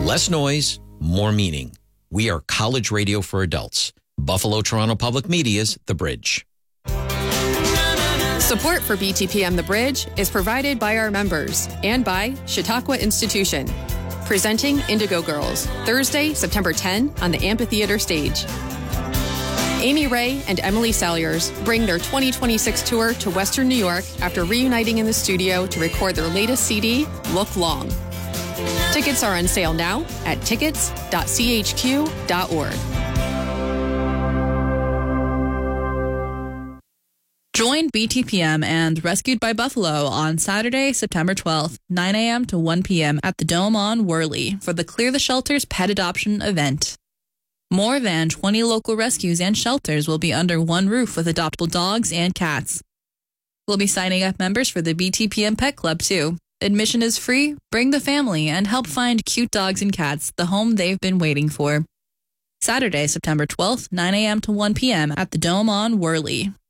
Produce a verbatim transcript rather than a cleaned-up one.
Less noise, more meaning. We are college radio for adults. Buffalo Toronto Public Media's The Bridge. Support for B T P M The Bridge is provided by our members and by Chautauqua Institution. Presenting Indigo Girls, Thursday, September tenth on the amphitheater stage. Amy Ray and Emily Salyers bring their twenty twenty-six tour to Western New York after reuniting in the studio to record their latest C D, Look Long. Tickets are on sale now at tickets dot c h q dot org. Join B T P M and Rescued by Buffalo on Saturday, September twelfth, nine a.m. to one p.m. at the Dome on Worley for the Clear the Shelters Pet Adoption event. More than twenty local rescues and shelters will be under one roof with adoptable dogs and cats. We'll be signing up members for the B T P M Pet Club, too. Admission is free. Bring the family and help find cute dogs and cats the home they've been waiting for. Saturday, September twelfth, nine a.m. to one p.m. at the Dome on Worley.